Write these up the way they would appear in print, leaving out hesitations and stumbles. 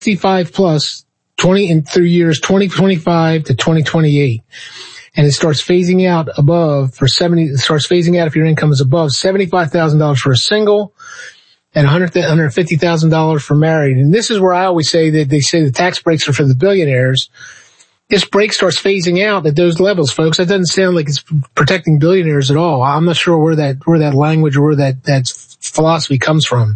65 plus 20 and through years 2025 to 2028. And it starts phasing out if your income is above $75,000 for a single and $150,000 for married. And this is where I always say that they say the tax breaks are for the billionaires. This break starts phasing out at those levels, folks. That doesn't sound like it's protecting billionaires at all. I'm not sure where that language or where that philosophy comes from.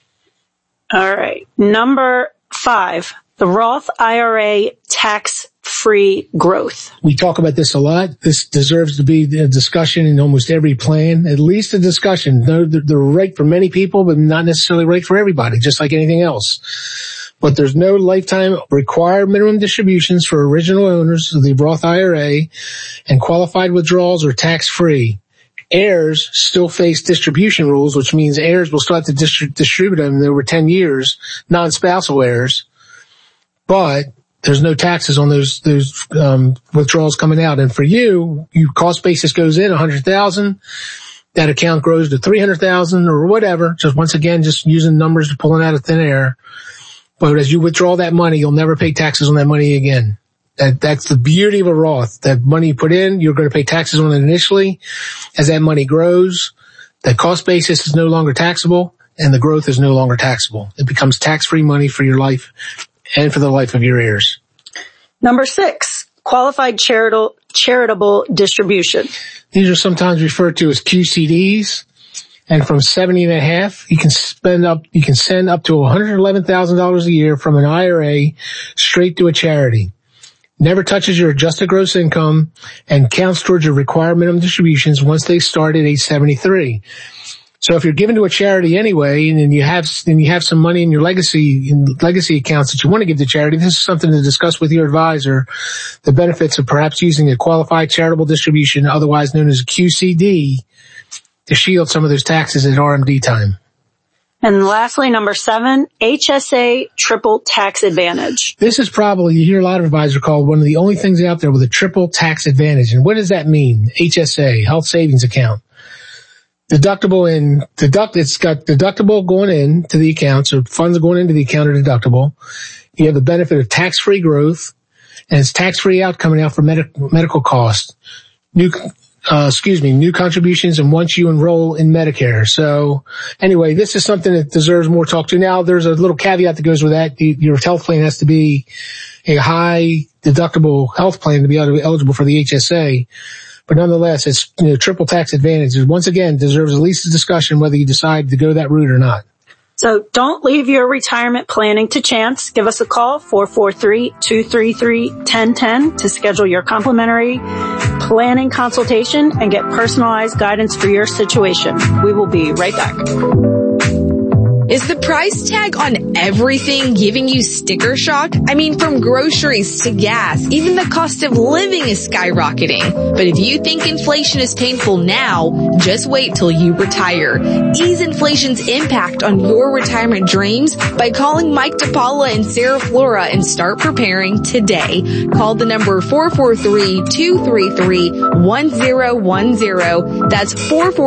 All right. Number 5, the Roth IRA tax-free growth. We talk about this a lot. This deserves to be a discussion in almost every plan, at least a discussion. They're right for many people, but not necessarily right for everybody, just like anything else. But there's no lifetime required minimum distributions for original owners of the Roth IRA, and qualified withdrawals are tax-free. Heirs still face distribution rules, which means heirs will still have to distribute them over 10 years, non-spousal heirs. But there's no taxes on those withdrawals coming out. And for you, cost basis goes in $100,000. That account grows to $300,000 or whatever. Just once again, just using numbers to pull it out of thin air. But as you withdraw that money, you'll never pay taxes on that money again. That's the beauty of a Roth. That money you put in, you're going to pay taxes on it initially. As that money grows, the cost basis is no longer taxable and the growth is no longer taxable. It becomes tax-free money for your life and for the life of your heirs. Number 6, qualified charitable distribution. These are sometimes referred to as QCDs. And from 70.5, you can send up to $111,000 a year from an IRA straight to a charity. Never touches your adjusted gross income and counts towards your required minimum distributions once they start at age 73. So if you're given to a charity anyway, and you have some money in your legacy accounts that you want to give to charity, this is something to discuss with your advisor, the benefits of perhaps using a qualified charitable distribution, otherwise known as a QCD, to shield some of those taxes at RMD time. And lastly, number 7, HSA triple tax advantage. This is probably, you hear a lot of advisors call one of the only things out there with a triple tax advantage. And what does that mean? HSA, health savings account. It's got deductible going into the account, so funds going into the account are deductible. You have the benefit of tax-free growth, and it's tax-free out coming out for medical costs. New contributions, and once you enroll in Medicare. So anyway, this is something that deserves more talk to. Now, there's a little caveat that goes with that. Your health plan has to be a high deductible health plan to be eligible for the HSA. But nonetheless, it's triple tax advantage. Once again, deserves at least a discussion whether you decide to go that route or not. So don't leave your retirement planning to chance. Give us a call, 443-233-1010, to schedule your complimentary planning consultation and get personalized guidance for your situation. We will be right back. Is the price tag on everything giving you sticker shock? I mean, from groceries to gas, even the cost of living is skyrocketing. But if you think inflation is painful now, just wait till you retire. Ease inflation's impact on your retirement dreams by calling Mike DePaula and Sarah Flora and start preparing today. Call the number 443-233-1010. That's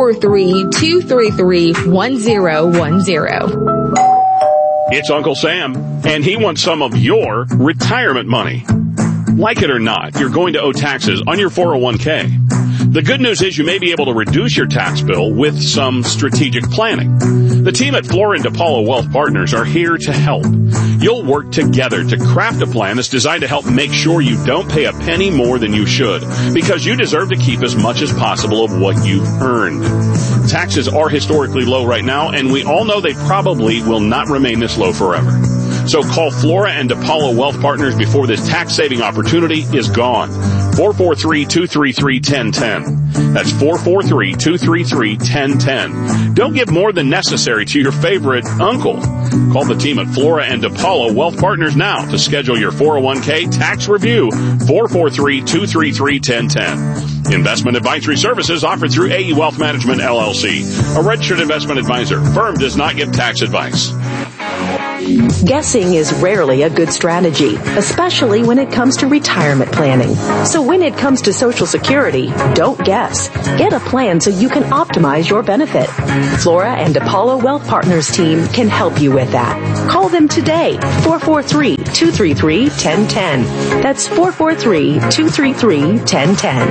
443-233-1010. It's Uncle Sam, and he wants some of your retirement money. Like it or not, you're going to owe taxes on your 401k. The good news is you may be able to reduce your tax bill with some strategic planning. The team at Flora and DePaula Wealth Partners are here to help. You'll work together to craft a plan that's designed to help make sure you don't pay a penny more than you should, because you deserve to keep as much as possible of what you've earned. Taxes are historically low right now, and we all know they probably will not remain this low forever. So call Flora and DePaula Wealth Partners before this tax-saving opportunity is gone. 443-233-1010. That's 443-233-1010. Don't give more than necessary to your favorite uncle. Call the team at Flora and DePaula Wealth Partners now to schedule your 401k tax review. 443-233-1010. Investment advisory services offered through AE Wealth Management, LLC, a registered investment advisor. Firm does not give tax advice. Guessing is rarely a good strategy, especially when it comes to retirement planning. So when it comes to Social Security, don't guess. Get a plan so you can optimize your benefit. Flora and Apollo Wealth Partners team can help you with that. Call them today, 443-233-1010. That's 443-233-1010.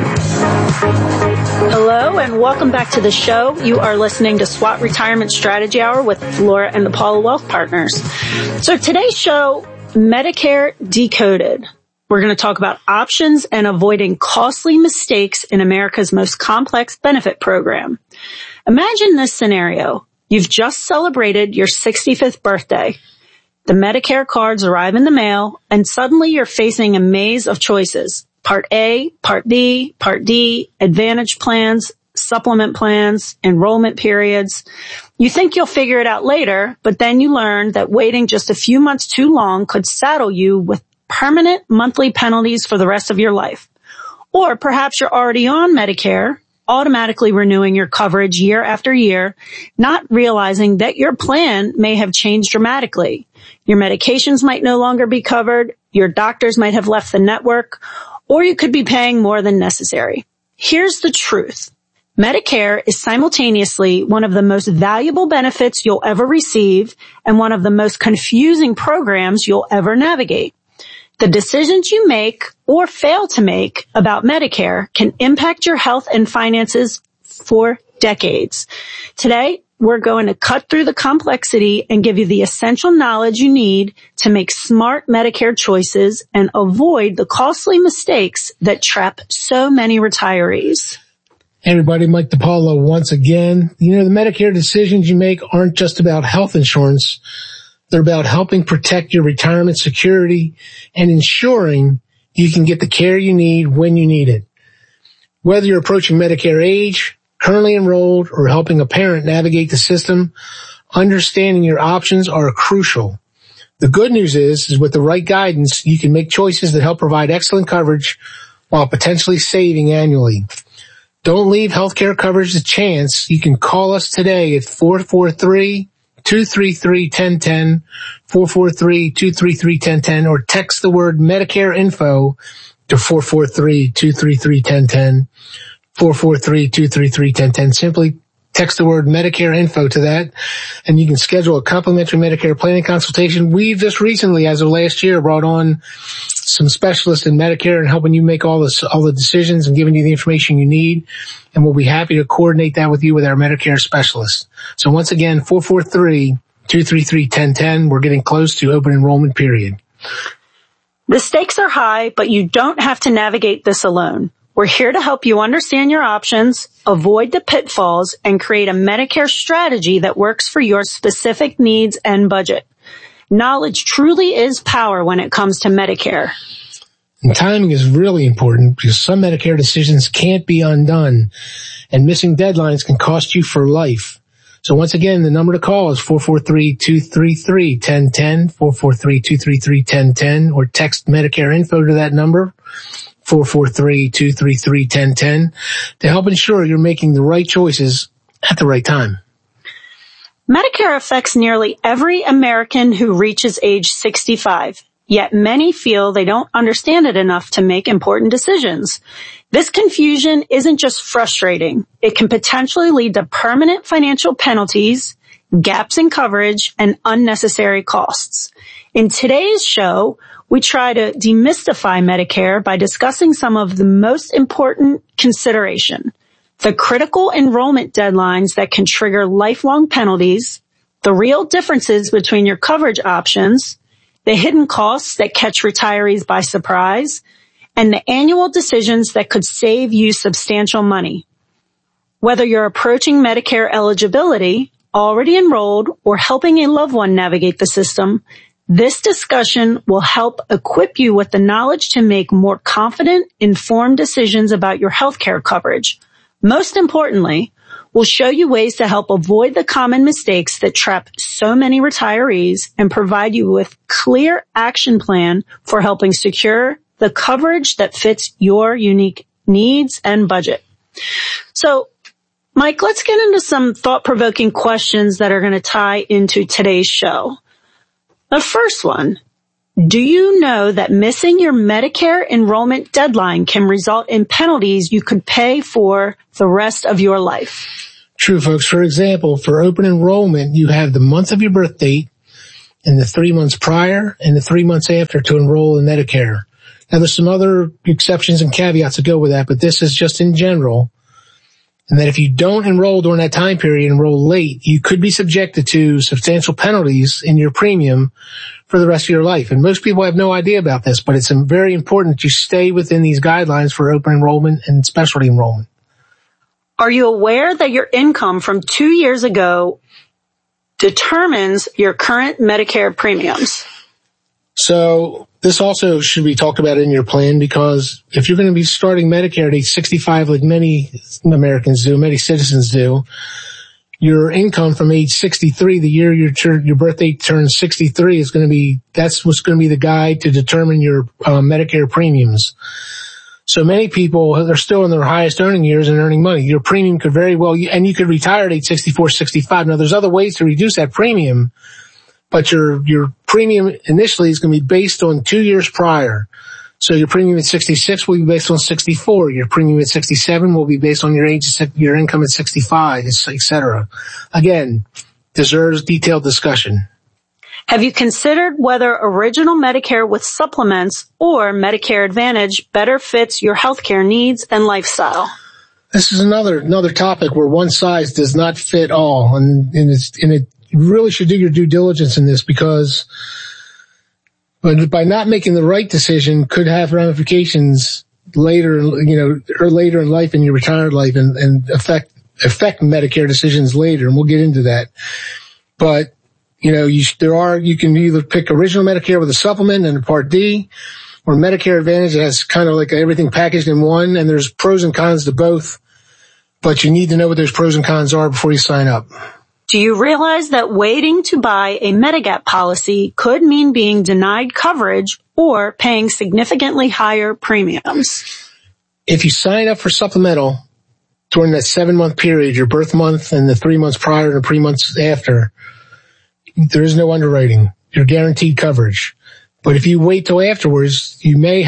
Hello and welcome back to the show. You are listening to SWAT Retirement Strategy Hour with Flora and Apollo Wealth Partners. So today's show, Medicare Decoded. We're going to talk about options and avoiding costly mistakes in America's most complex benefit program. Imagine this scenario. You've just celebrated your 65th birthday. The Medicare cards arrive in the mail, and suddenly you're facing a maze of choices. Part A, Part B, Part D, Advantage plans, supplement plans, enrollment periods. You think you'll figure it out later, but then you learn that waiting just a few months too long could saddle you with permanent monthly penalties for the rest of your life. Or perhaps you're already on Medicare, automatically renewing your coverage year after year, not realizing that your plan may have changed dramatically. Your medications might no longer be covered, your doctors might have left the network, or you could be paying more than necessary. Here's the truth. Medicare is simultaneously one of the most valuable benefits you'll ever receive and one of the most confusing programs you'll ever navigate. The decisions you make or fail to make about Medicare can impact your health and finances for decades. Today, we're going to cut through the complexity and give you the essential knowledge you need to make smart Medicare choices and avoid the costly mistakes that trap so many retirees. Hey everybody, Mike DiPaolo once again. The Medicare decisions you make aren't just about health insurance. They're about helping protect your retirement security and ensuring you can get the care you need when you need it. Whether you're approaching Medicare age, currently enrolled, or helping a parent navigate the system, understanding your options are crucial. The good news is with the right guidance, you can make choices that help provide excellent coverage while potentially saving annually. Don't leave healthcare coverage to chance. You can call us today at 443-233-1010, 443-233-1010, or text the word Medicare info to 443-233-1010, 443-233-1010. Simply text the word Medicare info to that, and you can schedule a complimentary Medicare planning consultation. We've just recently, as of last year, brought on some specialists in Medicare and helping you make all the decisions and giving you the information you need. And we'll be happy to coordinate that with you with our Medicare specialists. So once again, 443-233-1010. We're getting close to open enrollment period. The stakes are high, but you don't have to navigate this alone. We're here to help you understand your options, avoid the pitfalls, and create a Medicare strategy that works for your specific needs and budget. Knowledge truly is power when it comes to Medicare. And timing is really important because some Medicare decisions can't be undone, and missing deadlines can cost you for life. So once again, the number to call is 443-233-1010, 443-233-1010, or text Medicare info to that number, 443-233-1010, to help ensure you're making the right choices at the right time. Medicare affects nearly every American who reaches age 65, yet many feel they don't understand it enough to make important decisions. This confusion isn't just frustrating. It can potentially lead to permanent financial penalties, gaps in coverage, and unnecessary costs. In today's show, we try to demystify Medicare by discussing some of the most important consideration: the critical enrollment deadlines that can trigger lifelong penalties, the real differences between your coverage options, the hidden costs that catch retirees by surprise, and the annual decisions that could save you substantial money. Whether you're approaching Medicare eligibility, already enrolled, or helping a loved one navigate the system, this discussion will help equip you with the knowledge to make more confident, informed decisions about your healthcare coverage. Most importantly, we'll show you ways to help avoid the common mistakes that trap so many retirees and provide you with a clear action plan for helping secure the coverage that fits your unique needs and budget. So, Mike, let's get into some thought-provoking questions that are going to tie into today's show. The first one. Do you know that missing your Medicare enrollment deadline can result in penalties you could pay for the rest of your life? True, folks. For example, for open enrollment, you have the month of your birth date and the 3 months prior and the 3 months after to enroll in Medicare. Now, there's some other exceptions and caveats that go with that, but this is just in general. And that if you don't enroll during that time period, enroll late, you could be subjected to substantial penalties in your premium for the rest of your life. And most people have no idea about this, but it's very important that you stay within these guidelines for open enrollment and specialty enrollment. Are you aware that your income from 2 years ago determines your current Medicare premiums? So this also should be talked about in your plan, because if you're going to be starting Medicare at age 65, like many Americans do, many citizens do, your income from age 63, the year your birthday turns 63, that's what's going to be the guide to determine your Medicare premiums. So many people are still in their highest earning years and earning money. Your premium could very well, and you could retire at age 64, 65. Now, there's other ways to reduce that premium, but your premium initially is going to be based on 2 years prior. So your premium at 66 will be based on 64. Your premium at 67 will be based on your age, your income at 65, etc. Again, deserves detailed discussion. Have you considered whether original Medicare with supplements or Medicare Advantage better fits your healthcare needs and lifestyle? This is another topic where one size does not fit all, and you really should do your due diligence in this, because by not making the right decision could have ramifications later, or later in life, in your retired life, and affect Medicare decisions later, and we'll get into that. But you can either pick original Medicare with a supplement and a Part D, or Medicare Advantage that has kind of like everything packaged in one, and there's pros and cons to both, but you need to know what those pros and cons are before you sign up. Do you realize that waiting to buy a Medigap policy could mean being denied coverage or paying significantly higher premiums? If you sign up for supplemental during that 7-month period, your birth month and the 3 months prior and the 3 months after, there is no underwriting. You're guaranteed coverage. But if you wait till afterwards,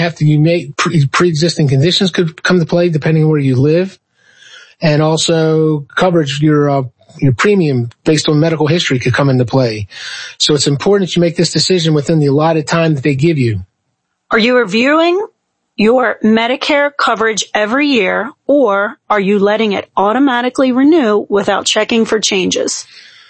pre-existing conditions could come to play depending on where you live. And also coverage, your premium based on medical history could come into play. So it's important that you make this decision within the allotted time that they give you. Are you reviewing your Medicare coverage every year, or are you letting it automatically renew without checking for changes?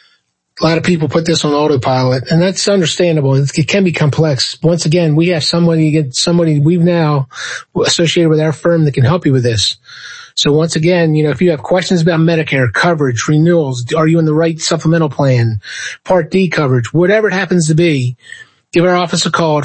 A lot of people put this on autopilot, and that's understandable. It can be complex. Once again, we have somebody we've now associated with our firm that can help you with this. So once again, if you have questions about Medicare coverage, renewals, are you in the right supplemental plan, Part D coverage, whatever it happens to be, give our office a call at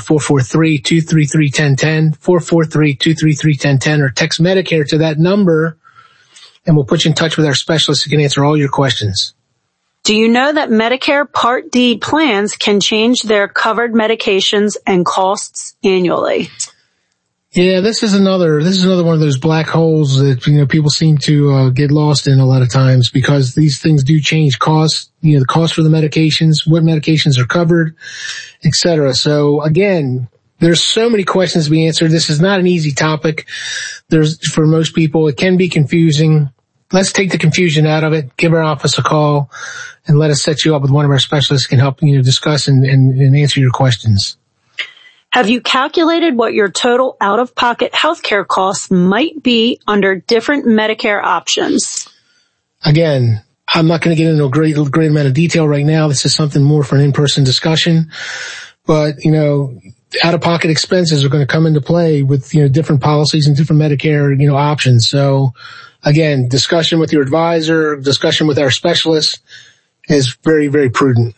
443-233-1010, 443-233-1010, or text Medicare to that number, and we'll put you in touch with our specialist who can answer all your questions. Do you know that Medicare Part D plans can change their covered medications and costs annually? Yeah, this is another one of those black holes that, people seem to get lost in a lot of times, because these things do change costs, the cost for the medications, what medications are covered, etc. So again, there's so many questions to be answered. This is not an easy topic. For most people, it can be confusing. Let's take the confusion out of it. Give our office a call and let us set you up with one of our specialists who can help discuss and answer your questions. Have you calculated what your total out-of-pocket healthcare costs might be under different Medicare options? Again, I'm not going to get into a great amount of detail right now. This is something more for an in-person discussion. But, out-of-pocket expenses are going to come into play with, different policies and different Medicare, options. So, again, discussion with your advisor, discussion with our specialist is very, very prudent.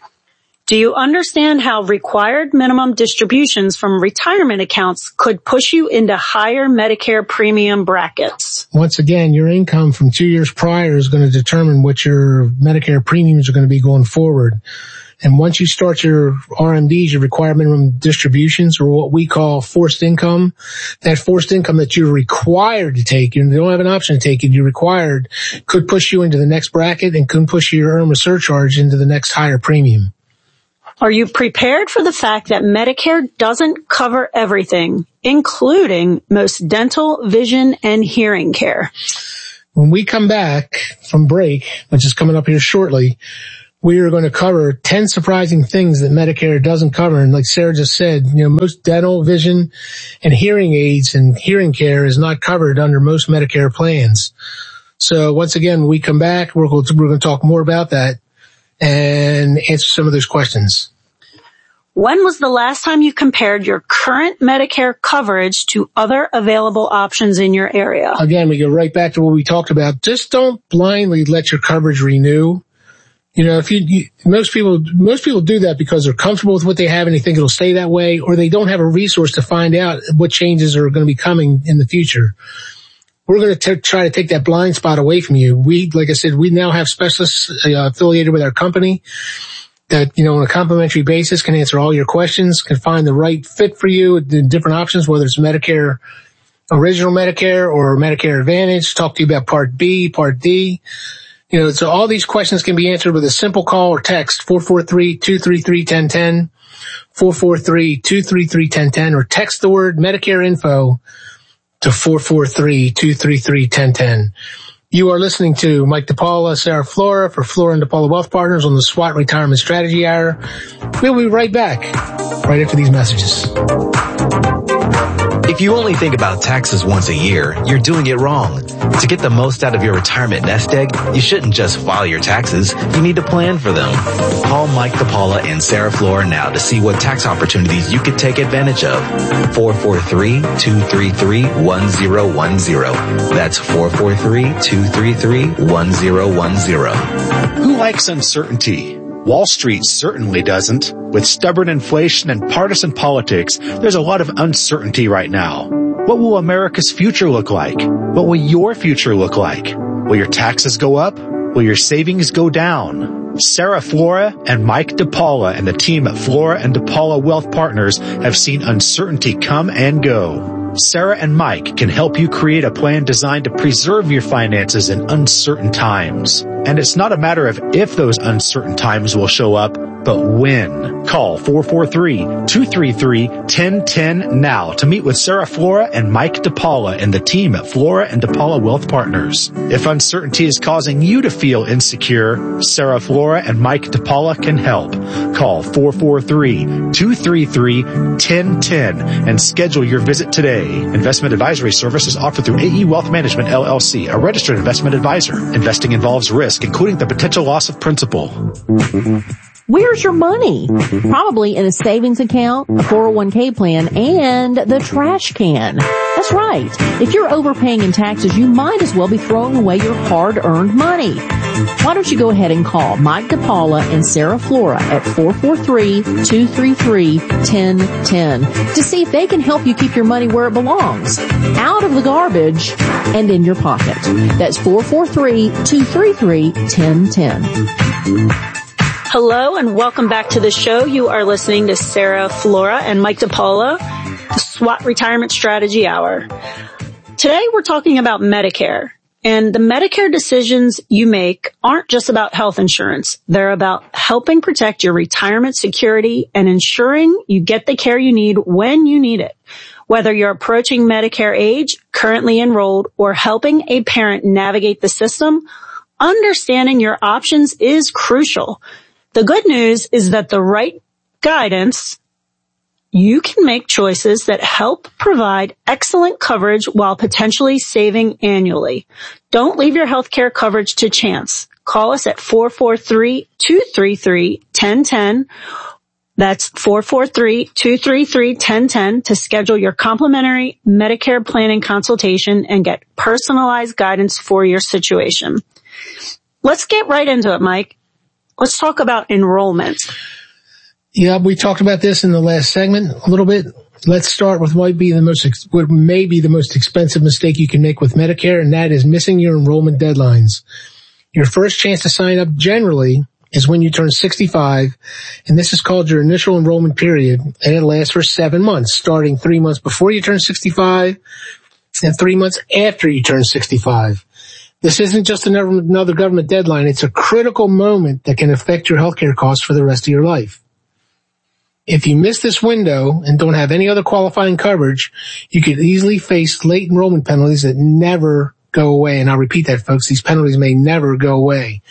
Do you understand how required minimum distributions from retirement accounts could push you into higher Medicare premium brackets? Once again, your income from 2 years prior is going to determine what your Medicare premiums are going to be going forward. And once you start your RMDs, your required minimum distributions, or what we call forced income, that forced income that you're required to take, you don't have an option to take it, you're required, could push you into the next bracket and could push your IRMAA surcharge into the next higher premium. Are you prepared for the fact that Medicare doesn't cover everything, including most dental, vision, and hearing care? When we come back from break, which is coming up here shortly, we are going to cover 10 surprising things that Medicare doesn't cover. And like Sarah just said, most dental, vision, and hearing aids and hearing care is not covered under most Medicare plans. So once again, when we come back, we're going to talk more about that and answer some of those questions. When was the last time you compared your current Medicare coverage to other available options in your area? Again, we go right back to what we talked about. Just don't blindly let your coverage renew. Most people do that because they're comfortable with what they have and they think it'll stay that way, or they don't have a resource to find out what changes are going to be coming in the future. We're going to try to take that blind spot away from you. Like I said, we now have specialists affiliated with our company that, on a complimentary basis can answer all your questions, can find the right fit for you, the different options, whether it's Medicare, original Medicare or Medicare Advantage, talk to you about Part B, Part D. So all these questions can be answered with a simple call or text, 443-233-1010, 443-233-1010, or text the word Medicare info to 443-233-1010. You are listening to Mike DePaula, Sarah Flora for Flora and DePaula Wealth Partners on the SWAT Retirement Strategy Hour. We'll be right back, right after these messages. If you only think about taxes once a year, you're doing it wrong. To get the most out of your retirement nest egg, you shouldn't just file your taxes. You need to plan for them. Call Mike DePaula and Sarah Flora now to see what tax opportunities you could take advantage of. 443-233-1010. That's 443-233-1010. Who likes uncertainty? Wall Street certainly doesn't. With stubborn inflation and partisan politics, there's a lot of uncertainty right now. What will America's future look like? What will your future look like? Will your taxes go up? Will your savings go down? Sarah Flora and Mike DePaula and the team at Flora and DePaula Wealth Partners have seen uncertainty come and go. Sarah and Mike can help you create a plan designed to preserve your finances in uncertain times. And it's not a matter of if those uncertain times will show up, but when. Call 443-233-1010 now to meet with Sarah Flora and Mike DePaula and the team at Flora and DePaula Wealth Partners. If uncertainty is causing you to feel insecure, Sarah Flora and Mike DePaula can help. Call 443-233-1010 and schedule your visit today. Investment advisory services offered through AE Wealth Management, LLC, a registered investment advisor. Investing involves risk, including the potential loss of principal. Where's your money? Probably in a savings account, a 401k plan, and the trash can. That's right. If you're overpaying in taxes, you might as well be throwing away your hard-earned money. Why don't you go ahead and call Mike DePaula and Sarah Flora at 443-233-1010 to see if they can help you keep your money where it belongs, out of the garbage and in your pocket. That's 443-233-1010. Hello and welcome back to the show. You are listening to Sarah Flora and Mike DePaula, the SWAT Retirement Strategy Hour. Today we're talking about Medicare. And the Medicare decisions you make aren't just about health insurance. They're about helping protect your retirement security and ensuring you get the care you need when you need it. Whether you're approaching Medicare age, currently enrolled, or helping a parent navigate the system, understanding your options is crucial. The good news is that the right guidance, you can make choices that help provide excellent coverage while potentially saving annually. Don't leave your healthcare coverage to chance. Call us at 443-233-1010. That's 443-233-1010 to schedule your complimentary Medicare planning consultation and get personalized guidance for your situation. Let's get right into it, Mike. Let's talk about enrollment. Yeah, we talked about this in the last segment a little bit. Let's start with what may be the most expensive mistake you can make with Medicare, and that is missing your enrollment deadlines. Your first chance to sign up generally is when you turn 65, and this is called your initial enrollment period, and it lasts for 7 months, starting 3 months before you turn 65 and 3 months after you turn 65. This isn't just another government deadline. It's a critical moment that can affect your healthcare costs for the rest of your life. If you miss this window and don't have any other qualifying coverage, you could easily face late enrollment penalties that never go away. And I'll repeat that, folks. These penalties may never go away.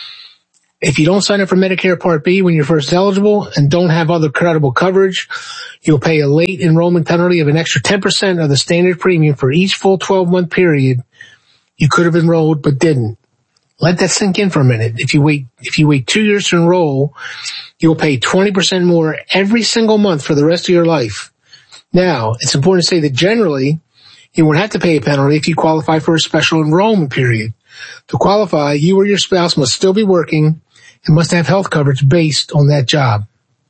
If you don't sign up for Medicare Part B when you're first eligible and don't have other credible coverage, you'll pay a late enrollment penalty of an extra 10% of the standard premium for each full 12-month period you could have enrolled but didn't. Let that sink in for a minute. If you wait 2 years to enroll, you'll pay 20% more every single month for the rest of your life. Now, it's important to say that generally, you won't have to pay a penalty if you qualify for a special enrollment period. To qualify, you or your spouse must still be working and must have health coverage based on that job.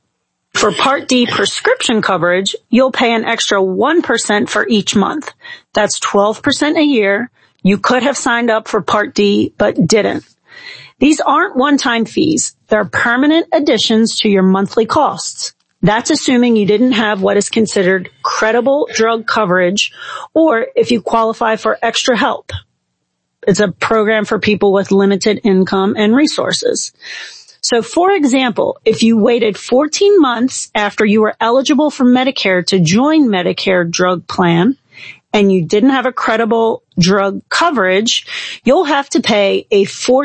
For Part D prescription coverage, you'll pay an extra 1% for each month. That's 12% a year. You could have signed up for Part D, but didn't. These aren't one-time fees. They're permanent additions to your monthly costs. That's assuming you didn't have what is considered credible drug coverage or if you qualify for extra help. It's a program for people with limited income and resources. So, for example, if you waited 14 months after you were eligible for Medicare to join Medicare drug plan and you didn't have a credible drug coverage, you'll have to pay a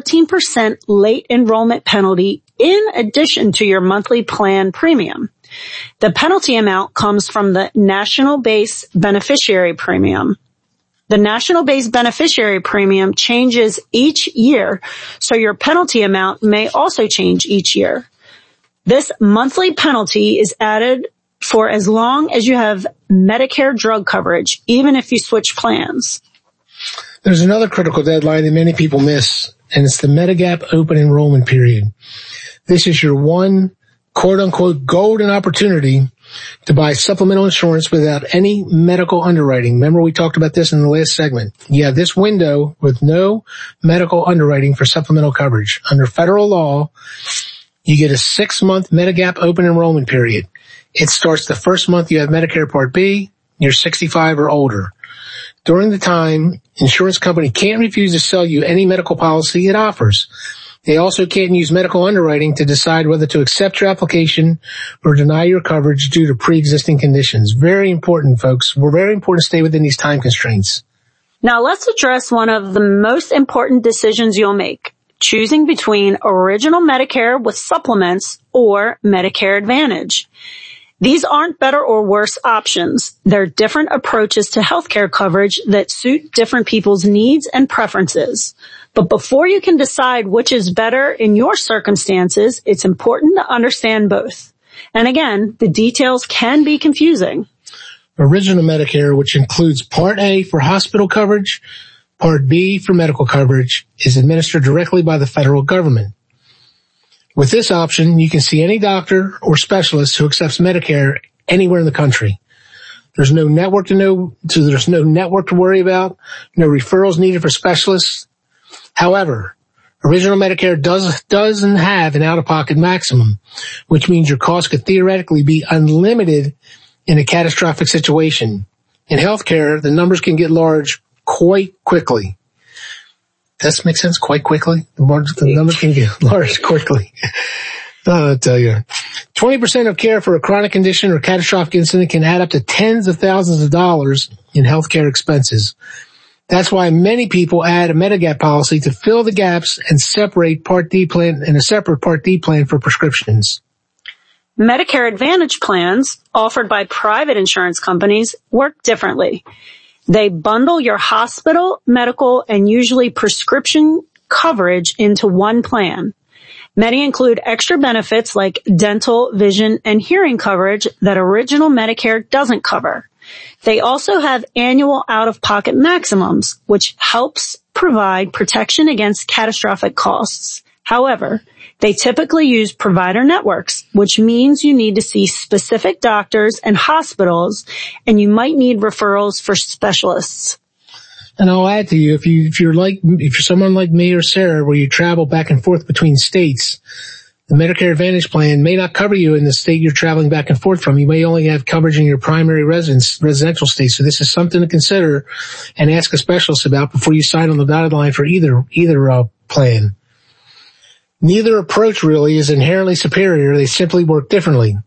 14% late enrollment penalty in addition to your monthly plan premium. The penalty amount comes from the National Base Beneficiary Premium. The National Base Beneficiary Premium changes each year, so your penalty amount may also change each year. This monthly penalty is added for as long as you have Medicare drug coverage, even if you switch plans. There's another critical deadline that many people miss, and it's the Medigap open enrollment period. This is your one quote-unquote golden opportunity to buy supplemental insurance without any medical underwriting. Remember, we talked about this in the last segment. You have this window with no medical underwriting for supplemental coverage. Under federal law, you get a 6-month Medigap open enrollment period. It starts the first month you have Medicare Part B, you're 65 or older. During the time, insurance company can't refuse to sell you any medical policy it offers. They also can't use medical underwriting to decide whether to accept your application or deny your coverage due to pre-existing conditions. Very important, folks. We're very important to stay within these time constraints. Now let's address one of the most important decisions you'll make, choosing between original Medicare with supplements or Medicare Advantage. These aren't better or worse options. They're different approaches to healthcare coverage that suit different people's needs and preferences. But before you can decide which is better in your circumstances, it's important to understand both. And again, the details can be confusing. Original Medicare, which includes Part A for hospital coverage, Part B for medical coverage, is administered directly by the federal government. With this option, you can see any doctor or specialist who accepts Medicare anywhere in the country. There's no network to worry about, no referrals needed for specialists. However, original Medicare doesn't have an out-of-pocket maximum, which means your cost could theoretically be unlimited in a catastrophic situation. In healthcare, the numbers can get large quite quickly. Does that make sense? Quite quickly? The numbers can get large quickly. I'll tell you. 20% of care for a chronic condition or catastrophic incident can add up to tens of thousands of dollars in healthcare expenses. That's why many people add a Medigap policy to fill the gaps and separate Part D plan and a separate Part D plan for prescriptions. Medicare Advantage plans offered by private insurance companies work differently. They bundle your hospital, medical, and usually prescription coverage into one plan. Many include extra benefits like dental, vision, and hearing coverage that original Medicare doesn't cover. They also have annual out-of-pocket maximums, which helps provide protection against catastrophic costs. However, they typically use provider networks, which means you need to see specific doctors and hospitals, and you might need referrals for specialists. And I'll add to you, if you're someone like me or Sarah, where you travel back and forth between states, the Medicare Advantage plan may not cover you in the state you're traveling back and forth from. You may only have coverage in your primary residential state. So this is something to consider and ask a specialist about before you sign on the dotted line for either plan. Neither approach really is inherently superior. They simply work differently.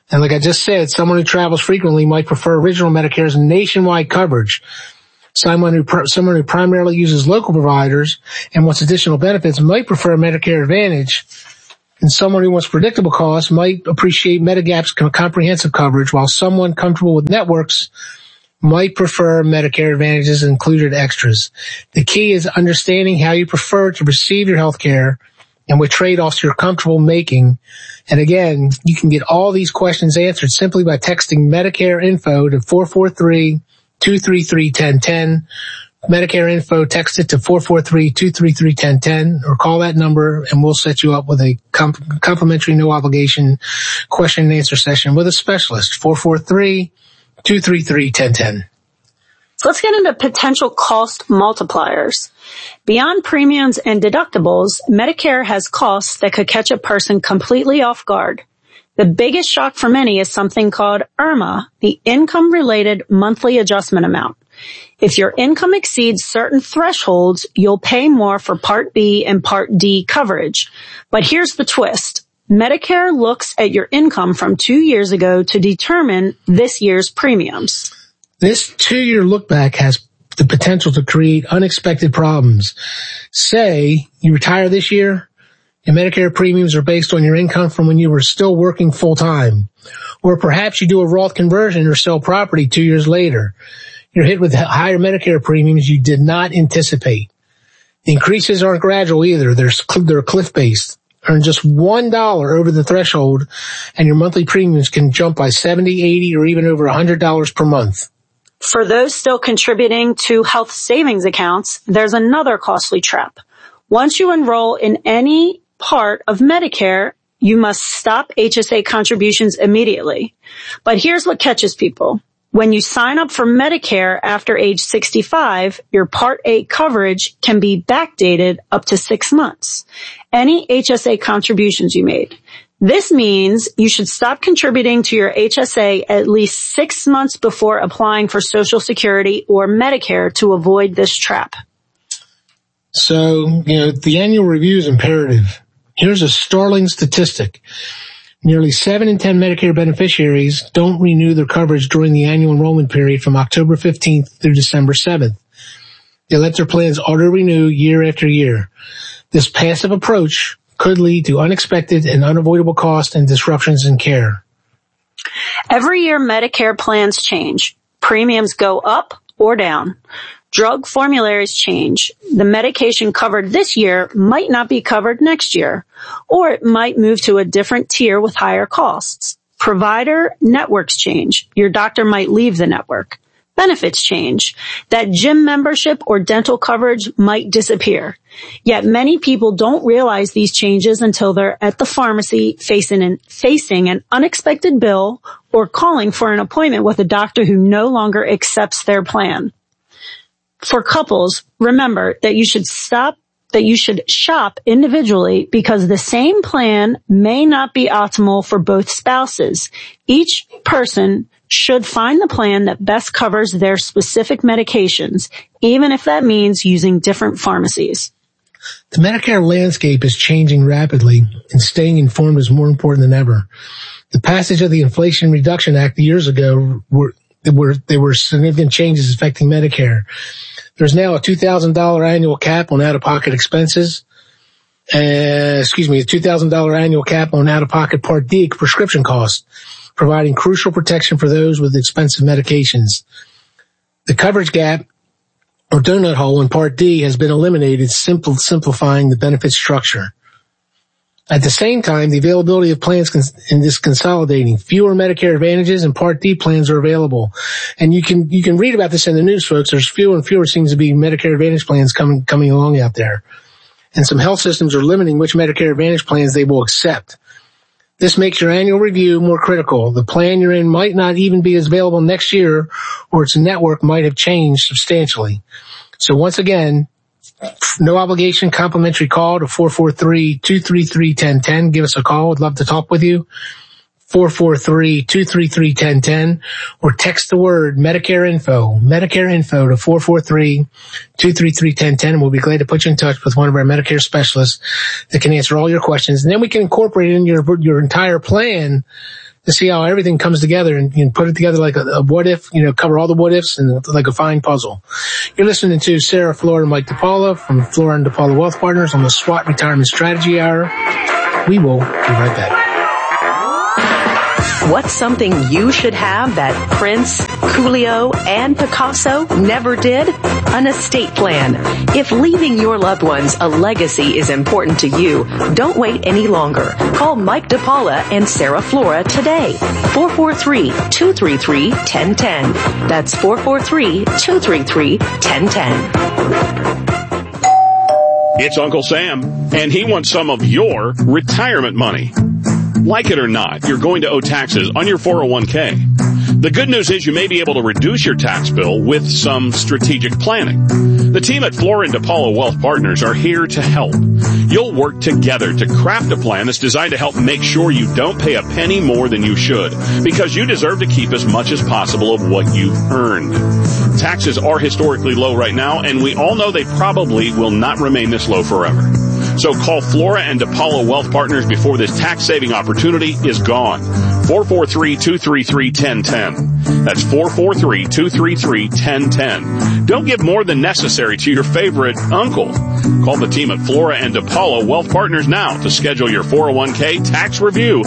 And like I just said, someone who travels frequently might prefer original Medicare's nationwide coverage. Someone who primarily uses local providers and wants additional benefits might prefer Medicare Advantage. And someone who wants predictable costs might appreciate Medigap's comprehensive coverage, while someone comfortable with networks might prefer Medicare Advantage's included extras. The key is understanding how you prefer to receive your health care and what trade-offs you're comfortable making. And again, you can get all these questions answered simply by texting Medicare Info to 443-233-1010. Medicare Info, text it to 443-233-1010 or call that number and we'll set you up with a complimentary, no obligation question and answer session with a specialist. 443-233-1010. So let's get into potential cost multipliers. Beyond premiums and deductibles, Medicare has costs that could catch a person completely off guard. The biggest shock for many is something called IRMA, the income-related monthly adjustment amount. If your income exceeds certain thresholds, you'll pay more for Part B and Part D coverage. But here's the twist. Medicare looks at your income from 2 years ago to determine this year's premiums. This 2-year look back has the potential to create unexpected problems. Say you retire this year, and Medicare premiums are based on your income from when you were still working full time. Or perhaps you do a Roth conversion or sell property 2 years later. You're hit with higher Medicare premiums you did not anticipate. The increases aren't gradual either. They're cliff-based. Earn just $1 over the threshold, and your monthly premiums can jump by $70, $80, or even over $100 per month. For those still contributing to health savings accounts, there's another costly trap. Once you enroll in any part of Medicare, you must stop HSA contributions immediately. But here's what catches people. When you sign up for Medicare after age 65, your Part A coverage can be backdated up to 6 months. Any HSA contributions you made. This means you should stop contributing to your HSA at least 6 months before applying for Social Security or Medicare to avoid this trap. So, the annual review is imperative. Here's a startling statistic. Nearly 7 in 10 Medicare beneficiaries don't renew their coverage during the annual enrollment period from October 15th through December 7th. They let their plans auto-renew year after year. This passive approach could lead to unexpected and unavoidable costs and disruptions in care. Every year, Medicare plans change. Premiums go up or down. Drug formularies change. The medication covered this year might not be covered next year, or it might move to a different tier with higher costs. Provider networks change. Your doctor might leave the network. Benefits change. That gym membership or dental coverage might disappear. Yet many people don't realize these changes until they're at the pharmacy facing an unexpected bill or calling for an appointment with a doctor who no longer accepts their plan. For couples, remember that you should shop individually because the same plan may not be optimal for both spouses. Each person should find the plan that best covers their specific medications, even if that means using different pharmacies. The Medicare landscape is changing rapidly, and staying informed is more important than ever. The passage of the Inflation Reduction Act years ago there were significant changes affecting Medicare. There's now a $2,000 annual cap on out-of-pocket expenses. A $2,000 annual cap on out-of-pocket Part D prescription costs, providing crucial protection for those with expensive medications. The coverage gap or donut hole in Part D has been eliminated, simplifying the benefit structure. At the same time, the availability of plans is consolidating. Fewer Medicare Advantages and Part D plans are available. And you can read about this in the news, folks. There's fewer and fewer seems to be Medicare Advantage plans coming along out there. And some health systems are limiting which Medicare Advantage plans they will accept. This makes your annual review more critical. The plan you're in might not even be as available next year, or its network might have changed substantially. So once again, no obligation complimentary call to 443-233-1010. Give us a call. We'd love to talk with you. 443-233-1010 or text the word Medicare Info to 443-233-1010 and we'll be glad to put you in touch with one of our Medicare specialists that can answer all your questions. And then we can incorporate in your entire plan to see how everything comes together and put it together like a what if, cover all the what ifs and like a fine puzzle. You're listening to Sarah Flora and Mike DePaula from Flora and DePaula Wealth Partners on the SWAT Retirement Strategy Hour. We will be right back. What's something you should have that Prince, Coolio, and Picasso never did? An estate plan. If leaving your loved ones a legacy is important to you, don't wait any longer. Call Mike DePaula and Sarah Flora today. 443-233-1010. That's 443-233-1010. It's Uncle Sam, and he wants some of your retirement money. Like it or not, you're going to owe taxes on your 401k. The good news is you may be able to reduce your tax bill with some strategic planning. The team at Flora and DePaula Wealth Partners are here to help. You'll work together to craft a plan that's designed to help make sure you don't pay a penny more than you should, because you deserve to keep as much as possible of what you've earned. Taxes are historically low right now, and we all know they probably will not remain this low forever. So call Flora and DePaula Wealth Partners before this tax-saving opportunity is gone. 443-233-1010. That's 443-233-1010. Don't give more than necessary to your favorite uncle. Call the team at Flora and DePaula Wealth Partners now to schedule your 401k tax review.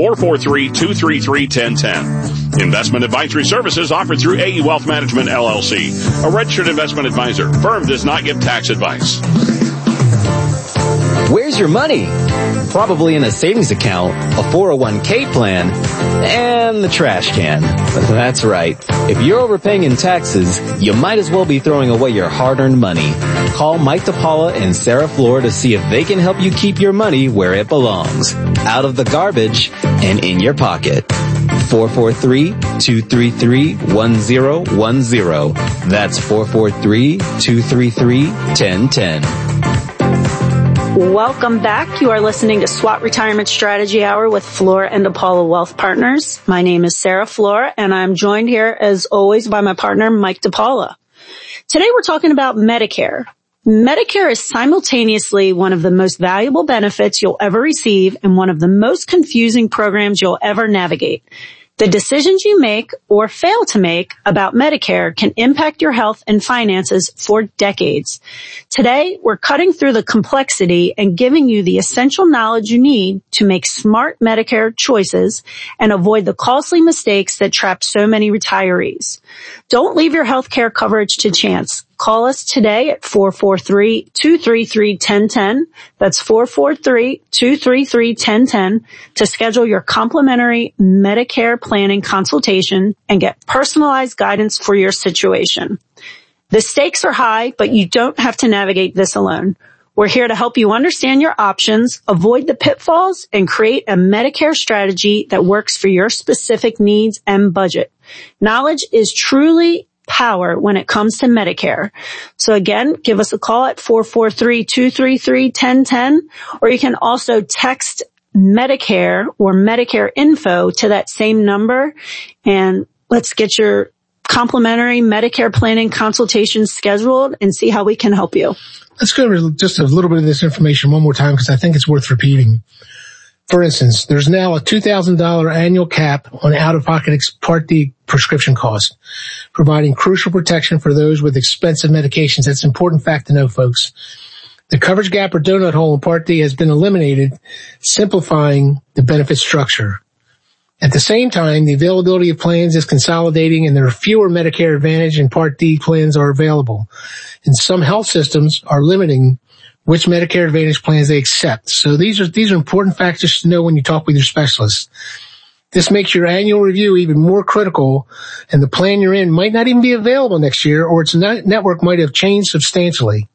443-233-1010. Investment advisory services offered through AE Wealth Management, LLC, a registered investment advisor. Firm does not give tax advice. Where's your money? Probably in a savings account, a 401k plan, and the trash can. That's right. If you're overpaying in taxes, you might as well be throwing away your hard-earned money. Call Mike DePaula and Sarah Flora to see if they can help you keep your money where it belongs, out of the garbage and in your pocket. 443-233-1010. That's 443-233-1010. Welcome back. You are listening to SWAT Retirement Strategy Hour with Flora and DePaula Wealth Partners. My name is Sarah Flora, and I'm joined here, as always, by my partner, Mike DePaula. Today, we're talking about Medicare. Medicare is simultaneously one of the most valuable benefits you'll ever receive and one of the most confusing programs you'll ever navigate. The decisions you make or fail to make about Medicare can impact your health and finances for decades. Today, we're cutting through the complexity and giving you the essential knowledge you need to make smart Medicare choices and avoid the costly mistakes that trap so many retirees. Don't leave your health care coverage to chance. Call us today at 443-233-1010. That's 443-233-1010 to schedule your complimentary Medicare planning consultation and get personalized guidance for your situation. The stakes are high, but you don't have to navigate this alone. We're here to help you understand your options, avoid the pitfalls, and create a Medicare strategy that works for your specific needs and budget. Knowledge is truly power when it comes to Medicare. So again, give us a call at 443-233-1010, or you can also text Medicare or Medicare info to that same number, and let's get your complimentary Medicare planning consultation scheduled and see how we can help you. Let's go over just a little bit of this information one more time because I think it's worth repeating. For instance, there's now a $2,000 annual cap on out-of-pocket Part D prescription costs, providing crucial protection for those with expensive medications. That's an important fact to know, folks. The coverage gap or donut hole in Part D has been eliminated, simplifying the benefit structure. At the same time, the availability of plans is consolidating and there are fewer Medicare Advantage and Part D plans are available. And some health systems are limiting which Medicare Advantage plans they accept. So these are important factors to know when you talk with your specialist. This makes your annual review even more critical, and the plan you're in might not even be available next year, or its network might have changed substantially.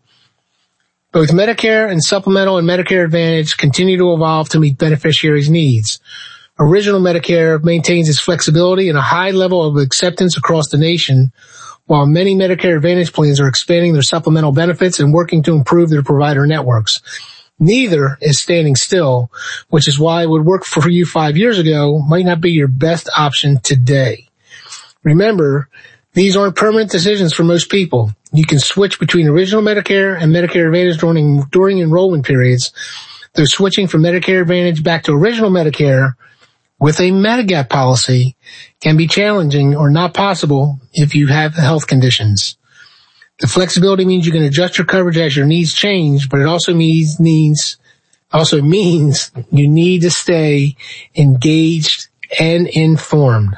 Both Medicare and Supplemental and Medicare Advantage continue to evolve to meet beneficiaries' needs. Original Medicare maintains its flexibility and a high level of acceptance across the nation, while many Medicare Advantage plans are expanding their supplemental benefits and working to improve their provider networks. Neither is standing still, which is why what worked for you 5 years ago might not be your best option today. Remember, these aren't permanent decisions for most people. You can switch between original Medicare and Medicare Advantage during enrollment periods. Though switching from Medicare Advantage back to original Medicare with a Medigap policy can be challenging or not possible if you have health conditions. The flexibility means you can adjust your coverage as your needs change, but it also means you need to stay engaged and informed.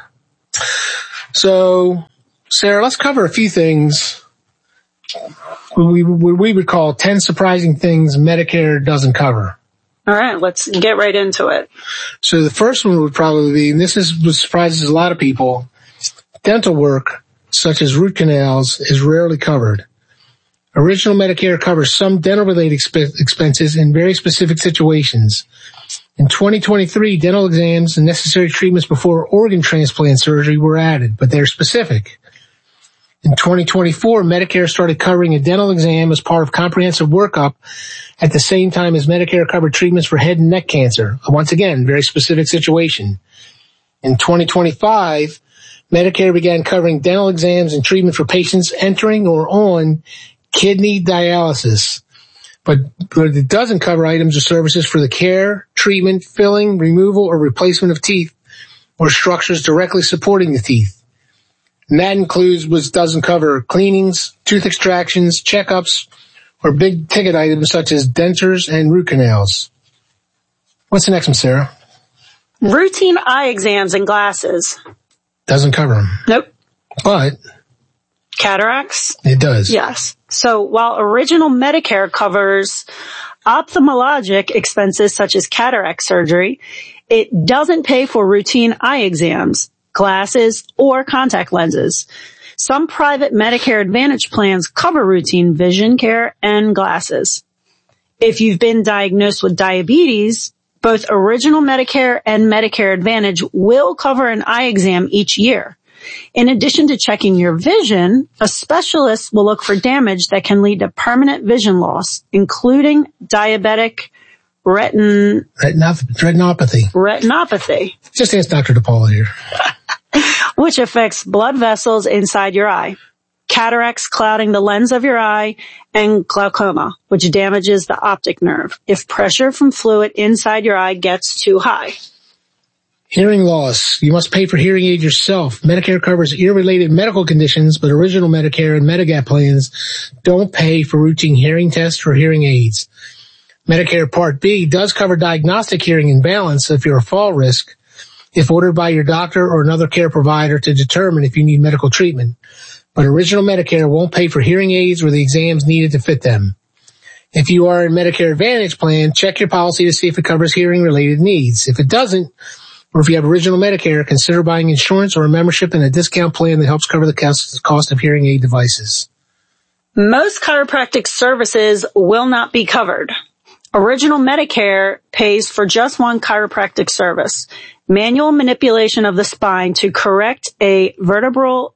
So, Sarah, let's cover a few things we would call 10 surprising things Medicare doesn't cover. All right, let's get right into it. So the first one would probably be, and this is what surprises a lot of people, dental work, such as root canals, is rarely covered. Original Medicare covers some dental-related expenses in very specific situations. In 2023, dental exams and necessary treatments before organ transplant surgery were added, but they're specific. In 2024, Medicare started covering a dental exam as part of comprehensive workup at the same time as Medicare covered treatments for head and neck cancer. Once again, very specific situation. In 2025, Medicare began covering dental exams and treatment for patients entering or on kidney dialysis. But it doesn't cover items or services for the care, treatment, filling, removal, or replacement of teeth or structures directly supporting the teeth. And that includes what doesn't cover cleanings, tooth extractions, checkups, or big ticket items such as dentures and root canals. What's the next one, Sarah? Routine eye exams and glasses. Doesn't cover them. Nope. But cataracts? It does. Yes. So while original Medicare covers ophthalmologic expenses such as cataract surgery, it doesn't pay for routine eye exams, glasses, or contact lenses. Some private Medicare Advantage plans cover routine vision care and glasses. If you've been diagnosed with diabetes, both original Medicare and Medicare Advantage will cover an eye exam each year. In addition to checking your vision, a specialist will look for damage that can lead to permanent vision loss, including diabetic retinopathy. Just ask Dr. DePaula here. Which affects blood vessels inside your eye, cataracts clouding the lens of your eye, and glaucoma, which damages the optic nerve if pressure from fluid inside your eye gets too high. Hearing loss. You must pay for hearing aids yourself. Medicare covers ear-related medical conditions, but original Medicare and Medigap plans don't pay for routine hearing tests or hearing aids. Medicare Part B does cover diagnostic hearing imbalance if you're a fall risk, if ordered by your doctor or another care provider to determine if you need medical treatment. But original Medicare won't pay for hearing aids or the exams needed to fit them. If you are in Medicare Advantage plan, check your policy to see if it covers hearing-related needs. If it doesn't, or if you have original Medicare, consider buying insurance or a membership in a discount plan that helps cover the cost of hearing aid devices. Most chiropractic services will not be covered. Original Medicare pays for just one chiropractic service, manual manipulation of the spine to correct a vertebral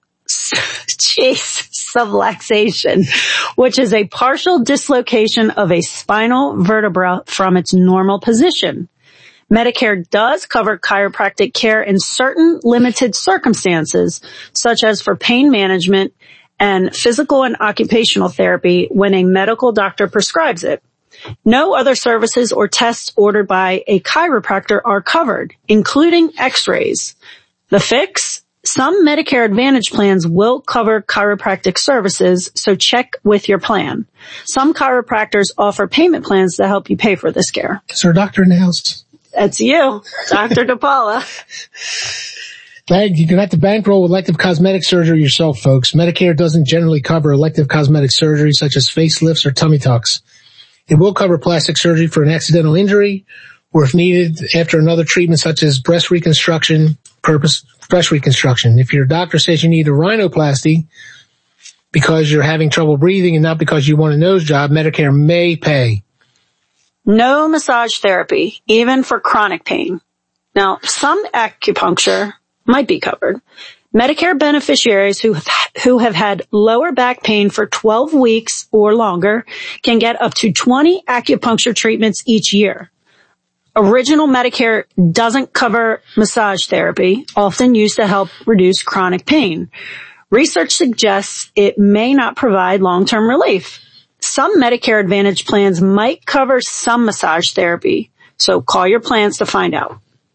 subluxation, which is a partial dislocation of a spinal vertebra from its normal position. Medicare does cover chiropractic care in certain limited circumstances, such as for pain management and physical and occupational therapy when a medical doctor prescribes it. No other services or tests ordered by a chiropractor are covered, including x-rays. The fix? Some Medicare Advantage plans will cover chiropractic services, so check with your plan. Some chiropractors offer payment plans to help you pay for this care. Is there a doctor in the house? That's you, Dr. DePaula. You can have to bankroll elective cosmetic surgery yourself, folks. Medicare doesn't generally cover elective cosmetic surgery such as facelifts or tummy tucks. It will cover plastic surgery for an accidental injury or if needed after another treatment such as breast reconstruction. If your doctor says you need a rhinoplasty because you're having trouble breathing and not because you want a nose job, Medicare may pay. No massage therapy, even for chronic pain. Now, some acupuncture might be covered. Medicare beneficiaries who have had lower back pain for 12 weeks or longer can get up to 20 acupuncture treatments each year. Original Medicare doesn't cover massage therapy, often used to help reduce chronic pain. Research suggests it may not provide long-term relief. Some Medicare Advantage plans might cover some massage therapy, so call your plans to find out.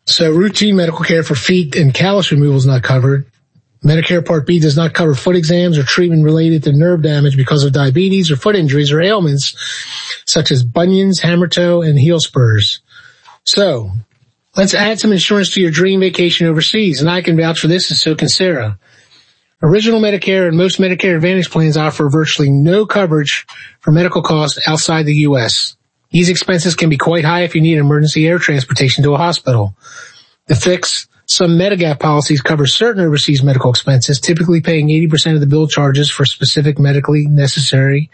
So routine medical care for feet and callus removal is not covered. Medicare Part B does not cover foot exams or treatment related to nerve damage because of diabetes or foot injuries or ailments such as bunions, hammer toe, and heel spurs. So let's add some insurance to your dream vacation overseas, and I can vouch for this, and so can Sarah. Original Medicare and most Medicare Advantage plans offer virtually no coverage for medical costs outside the U.S. These expenses can be quite high if you need emergency air transportation to a hospital. To fix, some Medigap policies cover certain overseas medical expenses, typically paying 80% of the bill charges for medically necessary